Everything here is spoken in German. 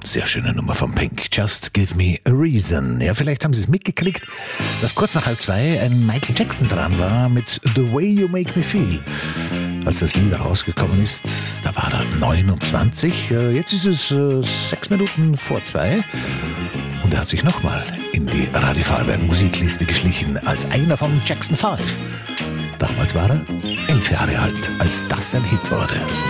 Sehr schöne Nummer von Pink. Just Give Me a Reason. Ja, vielleicht haben Sie es mitgekriegt, dass kurz nach 1:30 ein Michael Jackson dran war mit The Way You Make Me Feel. Als das Lied rausgekommen ist, da war er 29. Jetzt ist es 6 Minuten vor 2. Und er hat sich nochmal in die Radio Vorarlberg Musikliste geschlichen als einer von Jackson 5. Damals war er 11 Jahre alt, als das ein Hit wurde.